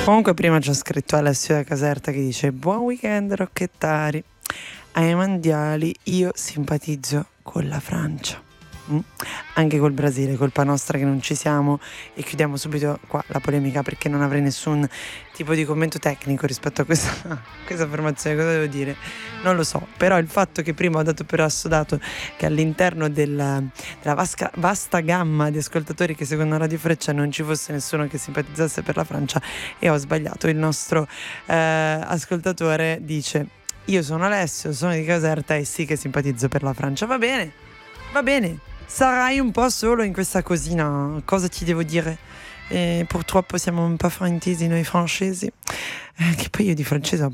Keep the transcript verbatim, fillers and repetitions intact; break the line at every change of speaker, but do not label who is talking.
Comunque prima ci ha scritto Alessio da Caserta che dice: buon weekend rocchettari, ai mondiali io simpatizzo con la Francia. Mm? Anche col Brasile, colpa nostra che non ci siamo. E chiudiamo subito qua la polemica, perché non avrei nessun tipo di commento tecnico rispetto a questa, questa affermazione. Cosa devo dire? Non lo so, però il fatto che prima ho dato per assodato che all'interno della, della vasca, vasta gamma di ascoltatori che seguono Radio Freccia non ci fosse nessuno che simpatizzasse per la Francia, e ho sbagliato. Il nostro eh, ascoltatore dice: io sono Alessio, sono di Caserta e sì che simpatizzo per la Francia. Va bene, va bene, sarai un po' solo in questa cosina, cosa ti devo dire? E purtroppo siamo un po' fraintesi noi francesi, eh, che poi io di francese ho